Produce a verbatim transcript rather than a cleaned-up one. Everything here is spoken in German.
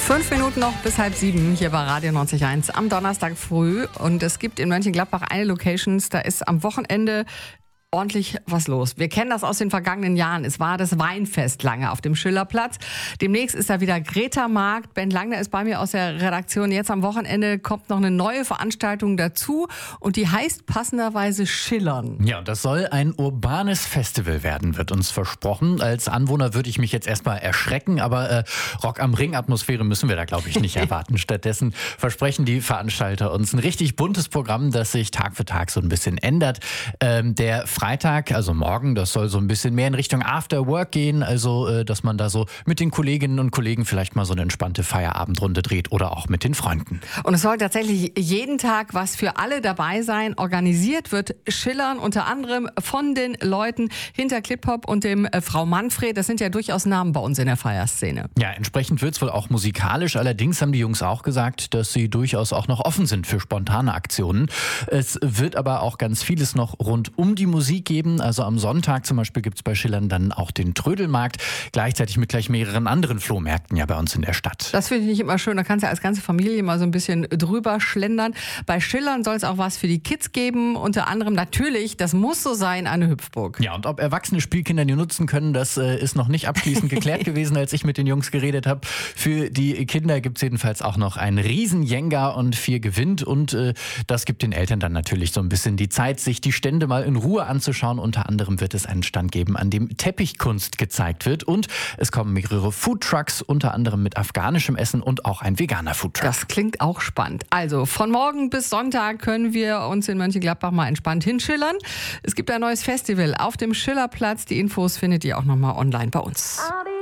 Fünf Minuten noch bis halb sieben hier bei Radio neunzig Komma eins am Donnerstag früh. Und es gibt in Mönchengladbach eine Location, da ist am Wochenende ordentlich was los. Wir kennen das aus den vergangenen Jahren. Es war das Weinfest lange auf dem Schillerplatz. Demnächst ist da wieder Greta-Markt. Ben Langner ist bei mir aus der Redaktion. Jetzt am Wochenende kommt noch eine neue Veranstaltung dazu und die heißt passenderweise Schillern. Ja, das soll ein urbanes Festival werden, wird uns versprochen. Als Anwohner würde ich mich jetzt erstmal erschrecken, aber äh, Rock am Ring-Atmosphäre müssen wir da, glaube ich, nicht erwarten. Stattdessen versprechen die Veranstalter uns ein richtig buntes Programm, das sich Tag für Tag so ein bisschen ändert. Ähm, der Freitag, also morgen, das soll so ein bisschen mehr in Richtung After Work gehen, also dass man da so mit den Kolleginnen und Kollegen vielleicht mal so eine entspannte Feierabendrunde dreht oder auch mit den Freunden. Und es soll tatsächlich jeden Tag was für alle dabei sein. Organisiert wird Schillern unter anderem von den Leuten hinter Clip-Hop und dem äh, Frau Manfred. Das sind ja durchaus Namen bei uns in der Feierszene. Ja, entsprechend wird es wohl auch musikalisch. Allerdings haben die Jungs auch gesagt, dass sie durchaus auch noch offen sind für spontane Aktionen. Es wird aber auch ganz vieles noch rund um die Musik geben. Also am Sonntag zum Beispiel gibt es bei Schillern dann auch den Trödelmarkt, gleichzeitig mit gleich mehreren anderen Flohmärkten ja bei uns in der Stadt. Das finde ich nicht immer schön. Da kannst du ja als ganze Familie mal so ein bisschen drüber schlendern. Bei Schillern soll es auch was für die Kids geben. Unter anderem natürlich, das muss so sein, eine Hüpfburg. Ja, und ob erwachsene Spielkinder die nutzen können, das äh, ist noch nicht abschließend geklärt gewesen, als ich mit den Jungs geredet habe. Für die Kinder gibt es jedenfalls auch noch einen riesen Jenga und vier gewinnt. Und äh, das gibt den Eltern dann natürlich so ein bisschen die Zeit, sich die Stände mal in Ruhe anzuschauen. Unter anderem wird es einen Stand geben, an dem Teppichkunst gezeigt wird. Und es kommen mehrere Foodtrucks, unter anderem mit afghanischem Essen und auch ein veganer Foodtruck. Das klingt auch spannend. Also von morgen bis Sonntag können wir uns in Mönchengladbach mal entspannt hinschillern. Es gibt ein neues Festival auf dem Schillerplatz. Die Infos findet ihr auch nochmal online bei uns.